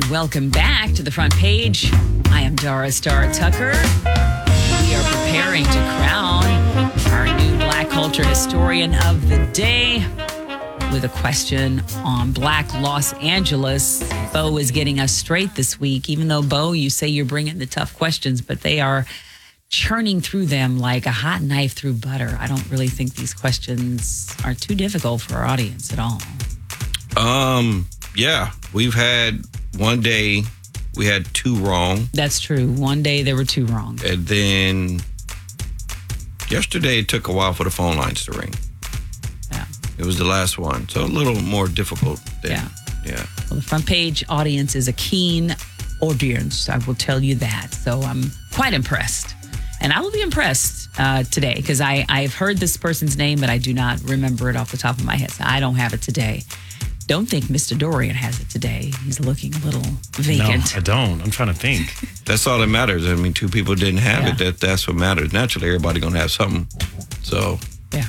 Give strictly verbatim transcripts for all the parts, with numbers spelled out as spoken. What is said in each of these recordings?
welcome back to the front page. I am Dara Star Tucker. We are preparing to crown our new Black culture historian of the day with a question on Black Los Angeles. Bo is getting us straight this week, even though, Bo, you say you're bringing the tough questions, but they are churning through them like a hot knife through butter. I don't really think these questions are too difficult for our audience at all. Um, yeah, we've had one day we had two wrong. That's true. One day there were two wrong. And then yesterday it took a while for the phone lines to ring. Yeah. It was the last one. So a little more difficult than, Yeah. Yeah. Well, the front page audience is a keen audience, I will tell you that. So I'm quite impressed. And I will be impressed uh, today because I I've heard this person's name, but I do not remember it off the top of my head. So I don't have it today. Don't think Mister Dorian has it today. He's looking a little vacant. No, I don't. I'm trying to think. That's all that matters. I mean, two people didn't have Yeah. it. That That's what matters. Naturally, everybody going to have something. So Yeah,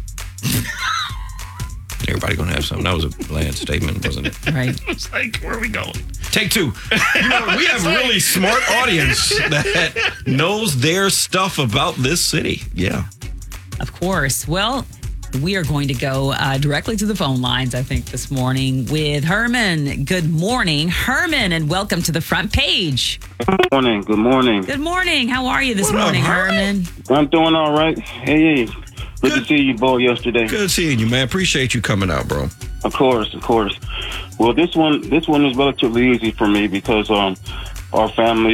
everybody going to have something. That was a bland statement, wasn't it? right. It's like, where are we going? Take two. You know, we have a really smart audience that knows their stuff about this city. Yeah. Of course. Well, we are going to go uh, directly to the phone lines, I think, this morning with Herman. Good morning, Herman, and welcome to the front page. Good morning. Good morning. Good morning. How are you this What up, morning, Herman? Herman? I'm doing all right. Hey, hey. Good, Good. to see you, boy, yesterday. Good seeing you, man. Appreciate you coming out, bro. Of course, of course. Well, this one, this one is relatively easy for me because um, our family